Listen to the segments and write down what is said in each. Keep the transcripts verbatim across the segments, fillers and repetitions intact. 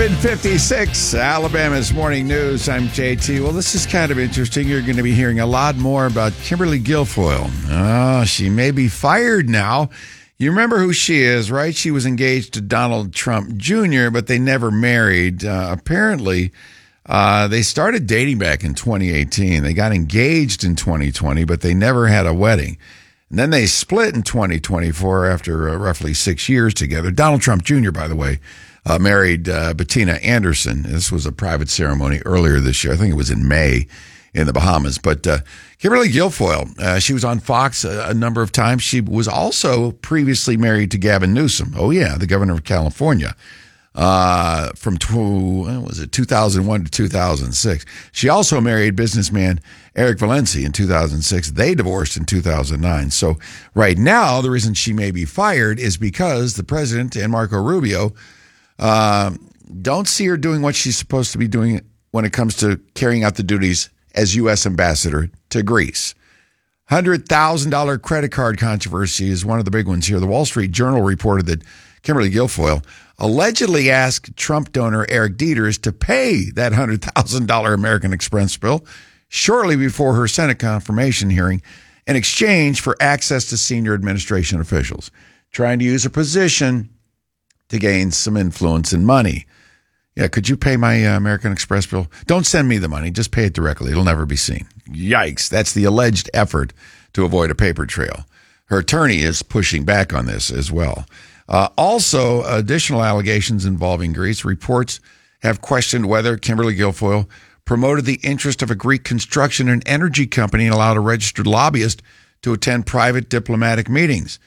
seven fifty-six, Alabama's Morning News. I'm J T. Well, this is kind of interesting. You're going to be hearing a lot more about Kimberly Guilfoyle. Oh, she may be fired now. You remember who she is, right? She was engaged to Donald Trump Junior, but they never married. Uh, apparently, uh, they started dating back in twenty eighteen. They got engaged in twenty twenty, but they never had a wedding. And then they split in twenty twenty-four after uh, roughly six years together. Donald Trump Junior, by the way, uh, married uh, Bettina Anderson. This was a private ceremony earlier this year. I think it was in May in the Bahamas. But uh, Kimberly Guilfoyle, uh, she was on Fox a, a number of times. She was also previously married to Gavin Newsom. Oh, yeah, the governor of California. Uh, from two, what was it two thousand one to two thousand six. She also married businessman Eric Valenci in two thousand six. They divorced in two thousand nine. So right now, the reason she may be fired is because the president and Marco Rubio uh, don't see her doing what she's supposed to be doing when it comes to carrying out the duties as U S ambassador to Greece. one hundred thousand dollars credit card controversy is one of the big ones here. The Wall Street Journal reported that Kimberly Guilfoyle allegedly asked Trump donor Eric Dieters to pay that one hundred thousand dollars American Express bill shortly before her Senate confirmation hearing in exchange for access to senior administration officials, trying to use her position to gain some influence and money. Yeah, could you pay my uh, American Express bill? Don't send me the money. Just pay it directly. It'll never be seen. Yikes. That's the alleged effort to avoid a paper trail. Her attorney is pushing back on this as well. Uh, also, additional allegations involving Greece. Reports have questioned whether Kimberly Guilfoyle promoted the interest of a Greek construction and energy company and allowed a registered lobbyist to attend private diplomatic meetings.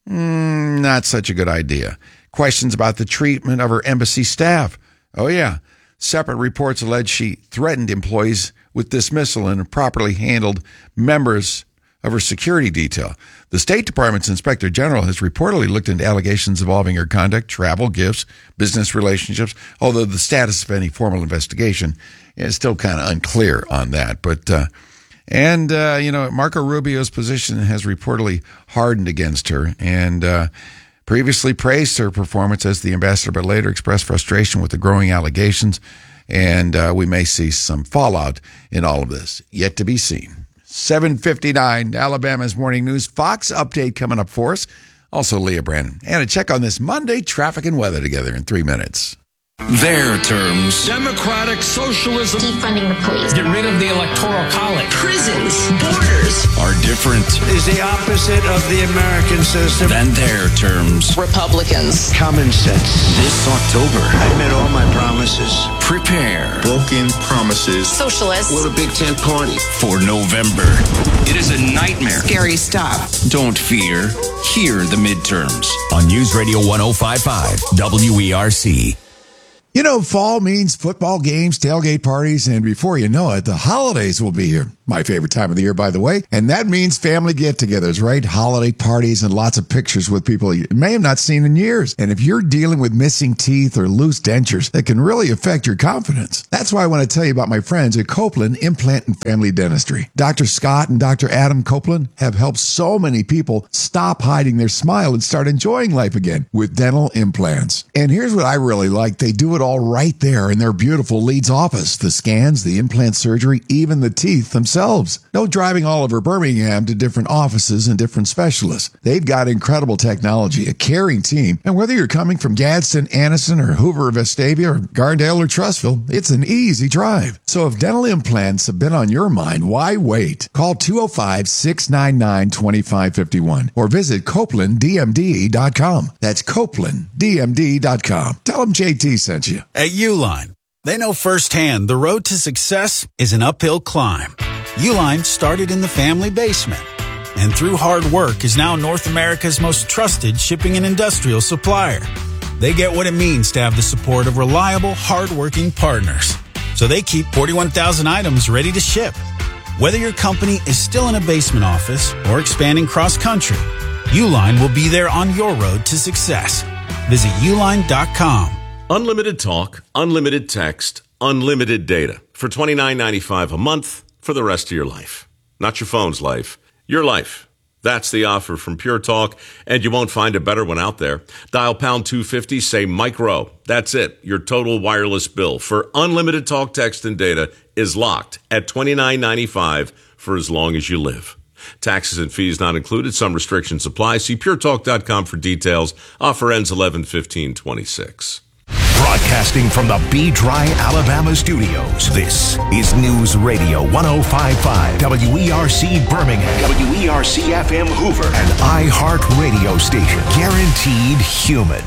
Mm, not such a good idea. Questions about the treatment of her embassy staff. Oh, yeah. Separate reports allege she threatened employees with dismissal and improperly handled members of her security detail. The State Department's Inspector General has reportedly looked into allegations involving her conduct, travel, gifts, business relationships, although the status of any formal investigation is still kind of unclear on that. But, uh, and, uh, you know, Marco Rubio's position has reportedly hardened against her and uh, previously praised her performance as the ambassador, but later expressed frustration with the growing allegations. And uh, we may see some fallout in all of this. Yet to be seen. seven fifty-nine, Alabama's Morning News. Fox update coming up for us. Also, Leah Brandon. And a check on this Monday traffic and weather together in three minutes. Their terms. Democratic socialism. Defunding the police. Get rid of the electoral college. Prisons. Borders. Are different. Is the opposite of the American system. Than their terms. Republicans. Common sense. This October. I made all my promises. Prepare. Broken promises. Socialists. What a big tent party. For November. It is a nightmare. Scary stuff. Don't fear. Hear the midterms. On News Radio one oh five point five W E R C. You know, fall means football games, tailgate parties, and before you know it, the holidays will be here. My favorite time of the year, by the way. And that means family get-togethers, right? Holiday parties and lots of pictures with people you may have not seen in years. And if you're dealing with missing teeth or loose dentures, that can really affect your confidence. That's why I want to tell you about my friends at Copeland Implant and Family Dentistry. Doctor Scott and Doctor Adam Copeland have helped so many people stop hiding their smile and start enjoying life again with dental implants. And here's what I really like. They do it all right there in their beautiful Leeds office. The scans, the implant surgery, even the teeth themselves. No driving all over Birmingham to different offices and different specialists. They've got incredible technology, a caring team, and whether you're coming from Gadsden, Anniston, or Hoover or Vestavia, or Gardale or Trussville, it's an easy drive. So if dental implants have been on your mind, why wait? Call two oh five, six nine nine, two five five one or visit Copeland D M D dot com. That's Copeland D M D dot com. Tell them J T sent you. At Uline, they know firsthand the road to success is an uphill climb. Uline started in the family basement and through hard work is now North America's most trusted shipping and industrial supplier. They get what it means to have the support of reliable, hard-working partners. So they keep forty-one thousand items ready to ship. Whether your company is still in a basement office or expanding cross-country, Uline will be there on your road to success. Visit uline dot com. Unlimited talk, unlimited text, unlimited data for twenty-nine ninety-five a month for the rest of your life. Not your phone's life, your life. That's the offer from Pure Talk, and you won't find a better one out there. Dial pound two fifty, say micro. That's it. Your total wireless bill for unlimited talk, text, and data is locked at twenty-nine ninety-five for as long as you live. Taxes and fees not included. Some restrictions apply. See pure talk dot com for details. Offer ends eleven fifteen twenty-six. Broadcasting from the B Dry, Alabama studios, this is News Radio one oh five point five W E R C Birmingham, W E R C F M Hoover, an iHeart radio station, guaranteed human.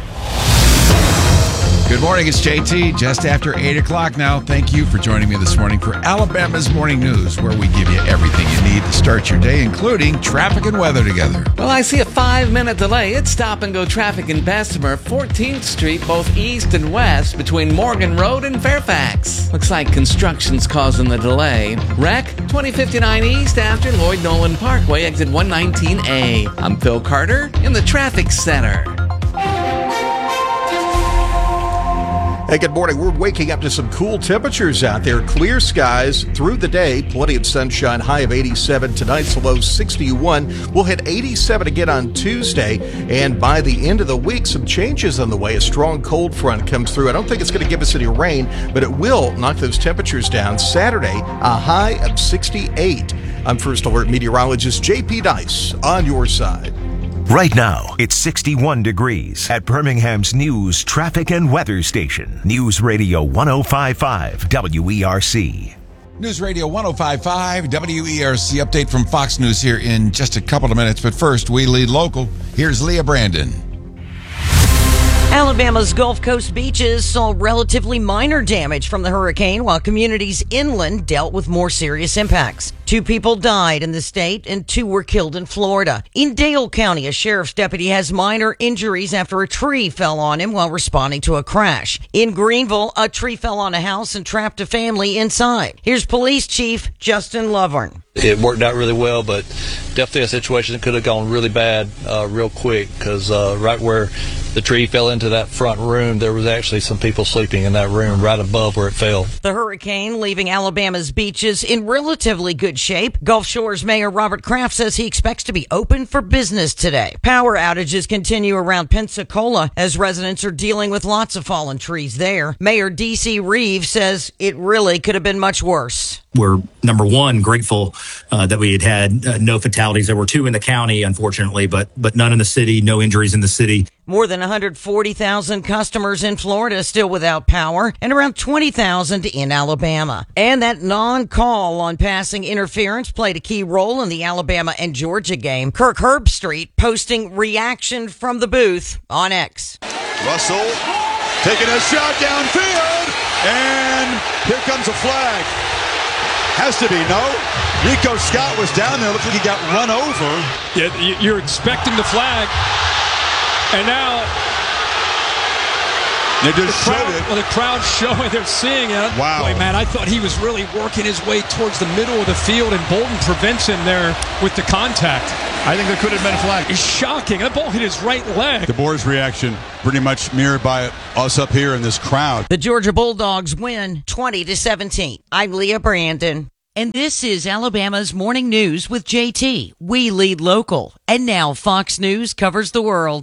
Good morning, it's J T, just after eight o'clock now. Thank you for joining me this morning for Alabama's Morning News, where we give you everything you need to start your day, including traffic and weather together. Well, I see a five-minute delay. It's stop-and-go traffic in Bessemer, fourteenth Street, both east and west, between Morgan Road and Fairfax. Looks like construction's causing the delay. Wreck, twenty fifty-nine East after Lloyd Nolan Parkway, exit one nineteen A. I'm Phil Carter in the Traffic Center. Hey, good morning. We're waking up to some cool temperatures out there. Clear skies through the day. Plenty of sunshine. High of eighty-seven. Tonight's low sixty-one. We'll hit eighty-seven again on Tuesday. And by the end of the week, some changes on the way. A strong cold front comes through. I don't think it's going to give us any rain, but it will knock those temperatures down. Saturday, a high of sixty-eight. I'm First Alert meteorologist J P Dice on your side. Right now, it's sixty-one degrees at Birmingham's News, Traffic, and Weather Station. News Radio one oh five point five W E R C. News Radio one oh five point five W E R C update from Fox News here in just a couple of minutes. But first, we lead local. Here's Leah Brandon. Alabama's Gulf Coast beaches saw relatively minor damage from the hurricane, while communities inland dealt with more serious impacts. Two people died in the state and two were killed in Florida. In Dale County, a sheriff's deputy has minor injuries after a tree fell on him while responding to a crash. In Greenville, a tree fell on a house and trapped a family inside. Here's Police Chief Justin Lovern. It worked out really well, but definitely a situation that could have gone really bad uh, real quick, because uh, right where the tree fell into that front room, there was actually some people sleeping in that room right above where it fell. The hurricane leaving Alabama's beaches in relatively good shape. Gulf Shores Mayor Robert Kraft says he expects to be open for business today. Power outages continue around Pensacola as residents are dealing with lots of fallen trees there. Mayor D C Reeves says it really could have been much worse. We're, number one, grateful uh, that we had had uh, no fatalities. There were two in the county, unfortunately, but but none in the city, no injuries in the city. More than one hundred forty thousand customers in Florida still without power, and around twenty thousand in Alabama. And that non-call on passing interference played a key role in the Alabama and Georgia game. Kirk Herbstreit posting reaction from the booth on X. Russell taking a shot downfield, and here comes a flag. Has to be, no? Rico Scott was down there. Looks like he got run over. Yeah, you're expecting the flag. And now they just the crowd, showed it. Well, the crowd's showing, they're seeing it. Wow. Boy, man, I thought he was really working his way towards the middle of the field, and Bolden prevents him there with the contact. I think there could have been a flag. It's shocking. That ball hit his right leg. The board's reaction pretty much mirrored by us up here in this crowd. The Georgia Bulldogs win twenty to seventeen. I'm Leah Brandon. And this is Alabama's Morning News with J T. We lead local. And now Fox News covers the world.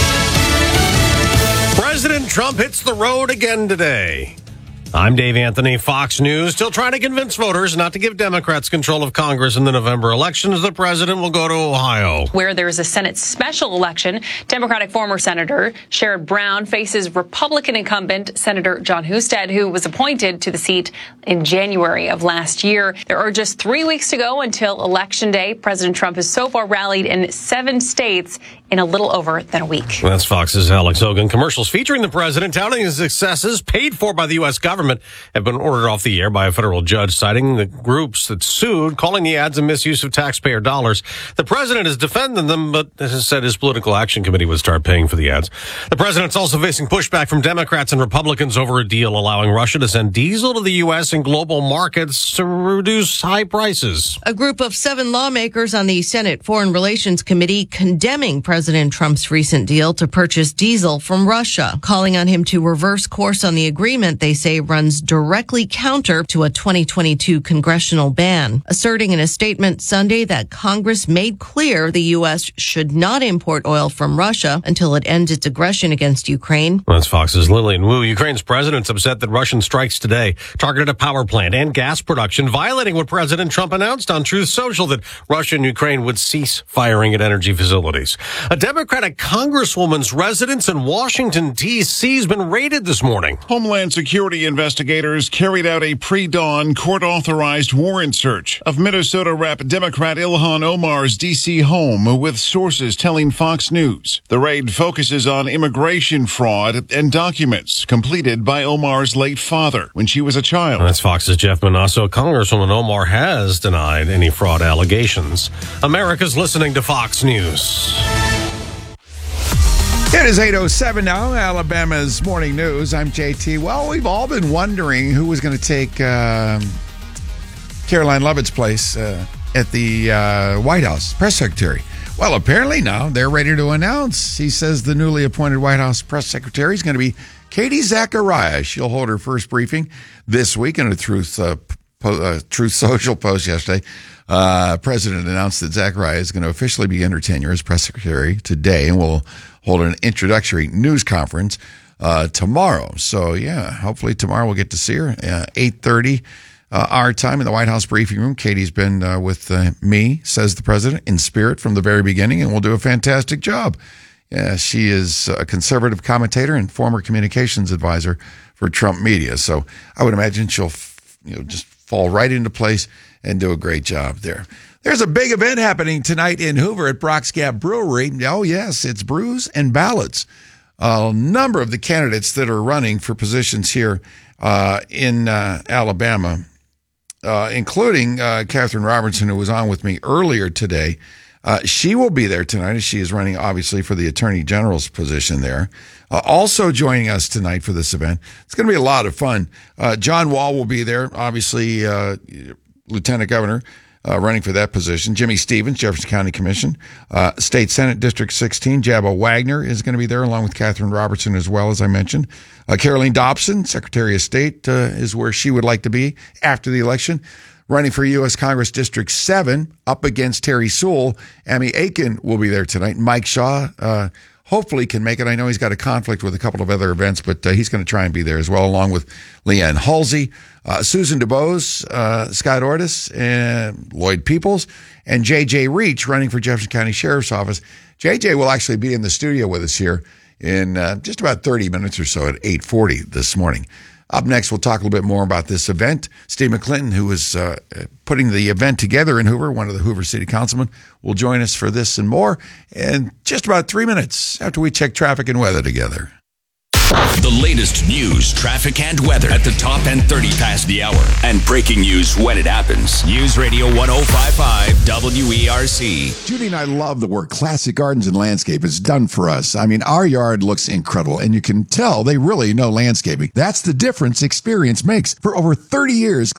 President Trump hits the road again today. I'm Dave Anthony, Fox News, still trying to convince voters not to give Democrats control of Congress in the November elections. The president will go to Ohio, where there is a Senate special election. Democratic former Senator Sherrod Brown faces Republican incumbent Senator John Husted, who was appointed to the seat in January of last year. There are just three weeks to go until Election Day. President Trump has so far rallied in seven states in a little over than a week. That's Fox's Alex Hogan. Commercials featuring the president touting his successes paid for by the U S government have been ordered off the air by a federal judge, citing the groups that sued, calling the ads a misuse of taxpayer dollars. The president is defending them, but has said his political action committee would start paying for the ads. The president's also facing pushback from Democrats and Republicans over a deal allowing Russia to send diesel to the U S and global markets to reduce high prices. A group of seven lawmakers on the Senate Foreign Relations Committee condemning President President Trump's recent deal to purchase diesel from Russia, calling on him to reverse course on the agreement they say runs directly counter to a twenty twenty-two congressional ban, asserting in a statement Sunday that Congress made clear the U S should not import oil from Russia until it ends its aggression against Ukraine. That's Fox's Lillian Wu. Ukraine's president's upset that Russian strikes today targeted a power plant and gas production, violating what President Trump announced on Truth Social, that Russia and Ukraine would cease firing at energy facilities. A Democratic congresswoman's residence in Washington, D C has been raided this morning. Homeland Security investigators carried out a pre-dawn court-authorized warrant search of Minnesota Rep Democrat Ilhan Omar's D C home, with sources telling Fox News. The raid focuses on immigration fraud and documents completed by Omar's late father when she was a child. That's Fox's Jeff Manasso. Congresswoman Omar has denied any fraud allegations. America's listening to Fox News. It is eight oh seven now, Alabama's Morning News. I'm J T. Well, we've all been wondering who was going to take uh, Caroline Leavitt's place uh, at the uh, White House, press secretary. Well, apparently now they're ready to announce. He says the newly appointed White House press secretary is going to be Katie Zacharias. She'll hold her first briefing this week in a Truth, uh, po- uh, Truth Social post yesterday. Uh, President announced that Zacharias is going to officially begin her tenure as press secretary today, and will hold an introductory news conference uh, tomorrow. So, yeah, hopefully tomorrow we'll get to see her at eight thirty uh, our time in the White House briefing room. Katie's been uh, with uh, me, says the president, in spirit from the very beginning, and will do a fantastic job. Yeah, she is a conservative commentator and former communications advisor for Trump media. So I would imagine she'll, you know, just fall right into place and do a great job there. There's a big event happening tonight in Hoover at Brock's Gap Brewery. Oh, yes, it's brews and ballots. A number of the candidates that are running for positions here uh, in uh, Alabama, uh, including uh, Catherine Robertson, who was on with me earlier today. Uh, she will be there tonight, as she is running, obviously, for the Attorney General's position there. Uh, also joining us tonight for this event, it's going to be a lot of fun. Uh, John Wall will be there, obviously, uh, Lieutenant Governor, uh, running for that position. Jimmy Stevens, Jefferson County Commission. Uh, State Senate, District sixteen, Jabba Wagner is going to be there, along with Catherine Robertson as well, as I mentioned. Uh, Caroline Dobson, Secretary of State, uh, is where she would like to be after the election. Running for U S Congress District seven, up against Terry Sewell. Amy Aiken will be there tonight. Mike Shaw uh, hopefully can make it. I know he's got a conflict with a couple of other events, but uh, he's going to try and be there as well, along with Leanne Halsey, uh, Susan DuBose, uh, Scott Ortis, and Lloyd Peoples, and J J Reach running for Jefferson County Sheriff's Office. J J will actually be in the studio with us here in uh, just about thirty minutes or so at eight forty this morning. Up next, we'll talk a little bit more about this event. Steve McClinton, who is uh, putting the event together in Hoover, one of the Hoover City Councilmen, will join us for this and more in just about three minutes after we check traffic and weather together. The latest news, traffic, and weather at the top and thirty past the hour. And breaking news when it happens. News Radio one oh five point five W E R C. Judy and I love the work Classic Gardens and Landscape has done for us. I mean, our yard looks incredible, and you can tell they really know landscaping. That's the difference experience makes. For over thirty years.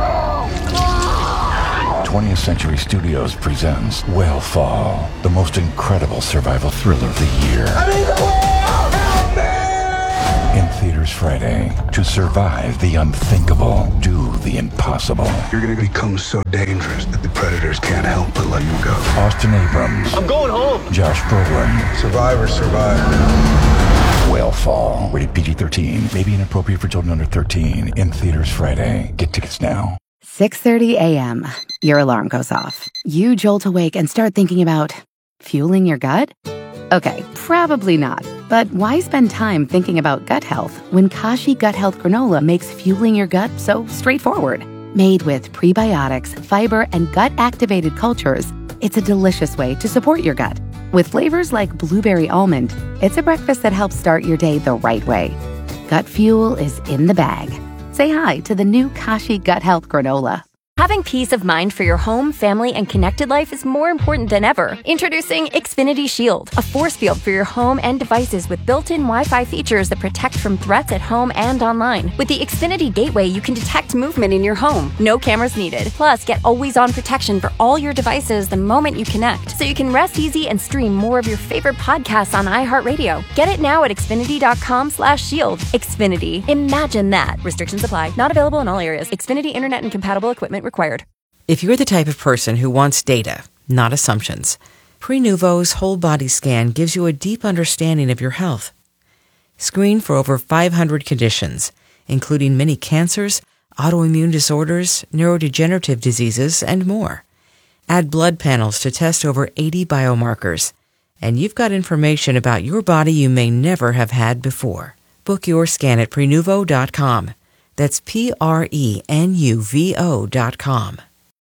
twentieth Century Studios presents Whale Fall, the most incredible survival thriller of the year. I mean, the whale! Help me! In theaters Friday. To survive the unthinkable, do the impossible. You're going to become so dangerous that the predators can't help but let you go. Austin Abrams. I'm going home. Josh Brolin. Survivors survive. Whale Fall. Rated P G thirteen. May be inappropriate for children under thirteen. In theaters Friday. Get tickets now. six thirty a.m. Your alarm goes off. You jolt awake and start thinking about fueling your gut? Okay, probably not. But why spend time thinking about gut health when Kashi Gut Health Granola makes fueling your gut so straightforward? Made with prebiotics, fiber, and gut-activated cultures, it's a delicious way to support your gut. With flavors like blueberry almond, it's a breakfast that helps start your day the right way. Gut fuel is in the bag. Say hi to the new Kashi Gut Health Granola. Having peace of mind for your home, family, and connected life is more important than ever. Introducing Xfinity Shield, a force field for your home and devices with built-in Wi-Fi features that protect from threats at home and online. With the Xfinity Gateway, you can detect movement in your home. No cameras needed. Plus, get always-on protection for all your devices the moment you connect, so you can rest easy and stream more of your favorite podcasts on iHeartRadio. Get it now at Xfinity.com slash shield. Xfinity. Imagine that. Restrictions apply. Not available in all areas. Xfinity Internet and compatible equipment required. If you're the type of person who wants data, not assumptions, Prenuvo's whole body scan gives you a deep understanding of your health. Screen for over five hundred conditions, including many cancers, autoimmune disorders, neurodegenerative diseases, and more. Add blood panels to test over eighty biomarkers, and you've got information about your body you may never have had before. Book your scan at Prenuvo dot com. That's P R E N U V O dot com.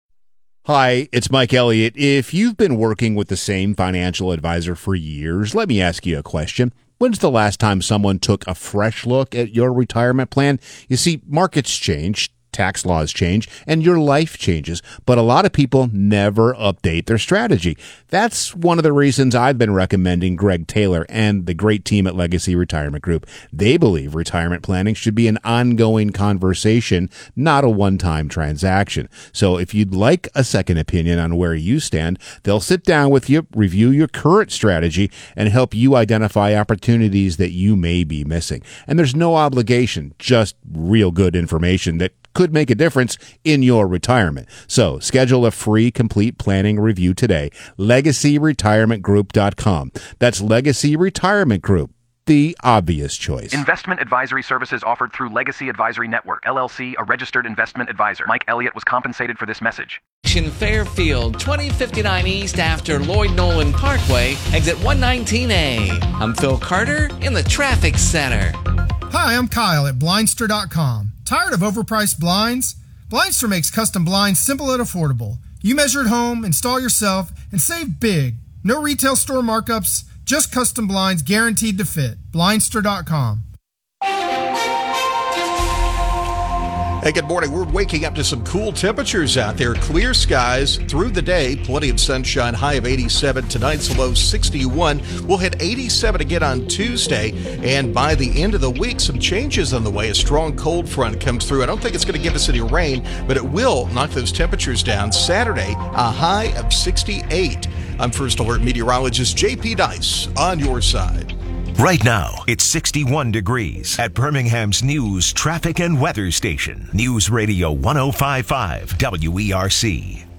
Hi, it's Mike Elliott. If you've been working with the same financial advisor for years, let me ask you a question. When's the last time someone took a fresh look at your retirement plan? You see, markets change, tax laws change, and your life changes, but a lot of people never update their strategy. That's one of the reasons I've been recommending Greg Taylor and the great team at Legacy Retirement Group. They believe retirement planning should be an ongoing conversation, not a one-time transaction. So if you'd like a second opinion on where you stand, they'll sit down with you, review your current strategy, and help you identify opportunities that you may be missing. And there's no obligation, just real good information that could make a difference in your retirement. So schedule a free complete planning review today. Legacy Retirement Group dot com. That's Legacy Retirement Group, the obvious choice. Investment advisory services offered through Legacy Advisory Network, L L C, a registered investment advisor. Mike Elliott was compensated for this message. In Fairfield, twenty fifty-nine East after Lloyd Nolan Parkway, exit one nineteen A. I'm Phil Carter in the traffic center. Hi, I'm Kyle at Blindster dot com. Tired of overpriced blinds? Blindster makes custom blinds simple and affordable. You measure at home, install yourself, and save big. No retail store markups, just custom blinds guaranteed to fit. Blindster dot com. Hey, good morning. We're waking up to some cool temperatures out there. Clear skies through the day. Plenty of sunshine. High of eighty-seven. Tonight's low sixty-one. We'll hit eighty-seven again on Tuesday. And by the end of the week, some changes on the way. A strong cold front comes through. I don't think it's going to give us any rain, but it will knock those temperatures down. Saturday, a high of sixty-eight. I'm First Alert meteorologist J P Dice on your side. Right now, it's sixty-one degrees at Birmingham's news, traffic, and weather station. News Radio one oh five point five W E R C.